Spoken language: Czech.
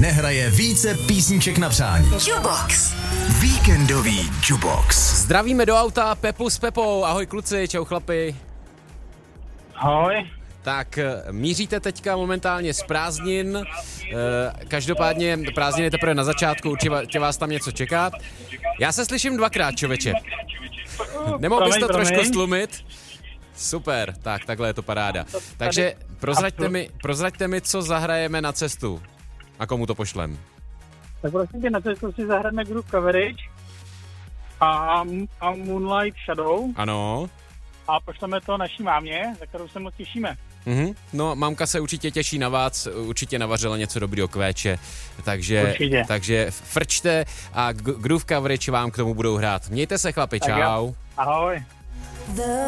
nehraje více písniček na přání. Jubox. Víkendový Jubox. Zdravíme do auta Pepu s Pepou. Ahoj kluci, čau chlapi. Ahoj. Tak míříte teďka momentálně z prázdnin, každopádně prázdniny teprve na začátku, určitě vás tam něco čeká. Já se slyším dvakrát, čověče. Nemohl bys to trošku stlumit? Super, tak takhle je to paráda. Takže prozraďte mi, co zahrajeme na cestu a komu to pošlem. Tak prosím tě, na cestu si zahrajeme Groove Coverage a Moonlight Shadow. Ano. A pošleme to naší mámě, za kterou se moc těšíme. No, mamka se určitě těší na vás, určitě navařila něco dobrýho k véče, takže frčte a Groove Coverage vám k tomu budou hrát. Mějte se chlapi, čau. Ahoj.